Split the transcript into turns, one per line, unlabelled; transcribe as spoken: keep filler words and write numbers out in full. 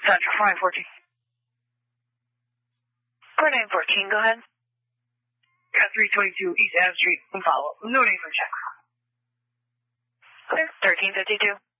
Central four nine fourteen.
four nine fourteen, go ahead.
Got three twenty-two East Adams Street, and follow up. No name for check.
Okay, thirteen fifty-two.